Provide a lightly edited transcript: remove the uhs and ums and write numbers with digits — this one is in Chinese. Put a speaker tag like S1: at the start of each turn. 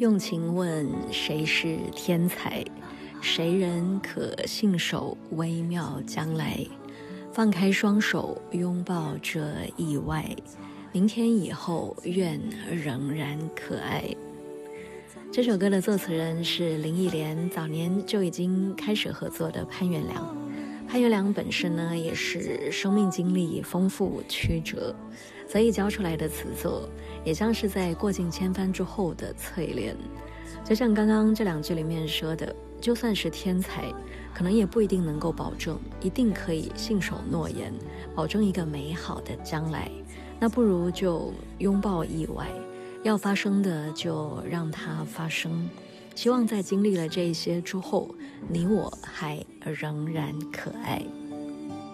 S1: 用情问谁是天才，谁人可信守微妙将来？放开双手，拥抱这意外，明天以后愿仍然可爱。这首歌的作词人是林忆莲，早年就已经开始合作的潘源良。潘源良本身呢，也是生命经历丰富曲折，所以教出来的词作也像是在过尽千帆之后的淬炼。就像刚刚这两句里面说的，就算是天才，可能也不一定能够保证一定可以信守诺言，保证一个美好的将来。那不如就拥抱意外，要发生的就让它发生。希望在经历了这些之后，你我还仍然可爱。